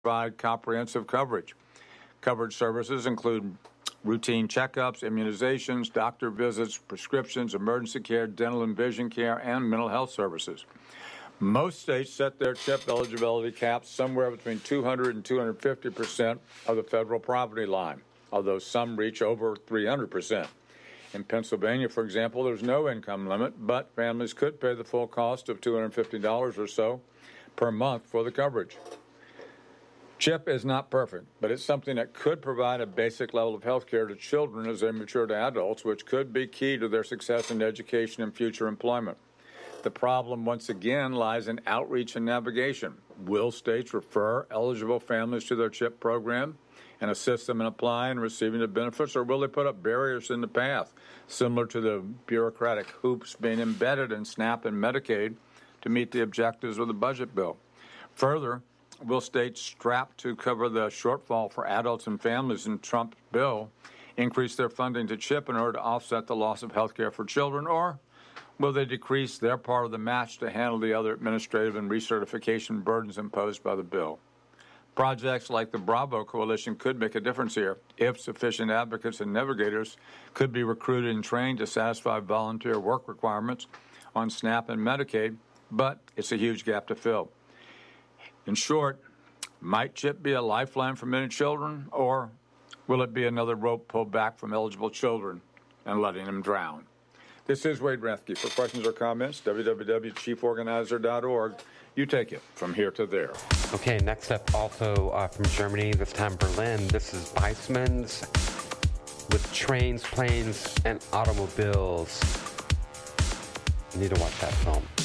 provide comprehensive coverage. Covered services include routine checkups, immunizations, doctor visits, prescriptions, emergency care, dental and vision care, and mental health services. Most states set their CHIP eligibility caps somewhere between 200 and 250% of the federal poverty line, although some reach over 300%. In Pennsylvania, for example, there's no income limit, but families could pay the full cost of $250 or so per month for the coverage. CHIP is not perfect, but it's something that could provide a basic level of health care to children as they mature to adults, which could be key to their success in education and future employment. The problem, once again, lies in outreach and navigation. Will states refer eligible families to their CHIP program and assist them in applying and receiving the benefits, or will they put up barriers in the path, similar to the bureaucratic hoops being embedded in SNAP and Medicaid to meet the objectives of the budget bill? Further, will states strapped to cover the shortfall for adults and families in Trump's bill increase their funding to CHIP in order to offset the loss of health care for children, or will they decrease their part of the match to handle the other administrative and recertification burdens imposed by the bill? Projects like the Bravo Coalition could make a difference here if sufficient advocates and navigators could be recruited and trained to satisfy volunteer work requirements on SNAP and Medicaid, but it's a huge gap to fill. In short, might CHIP be a lifeline for many children, or will it be another rope pulled back from eligible children and letting them drown? This is Wade Rathke. For questions or comments, www.chieforganizer.org. You take it from here to there. Okay, next up also from Germany, this time Berlin. This is Weissmann's with Trains, Planes, and Automobiles. You need to watch that film.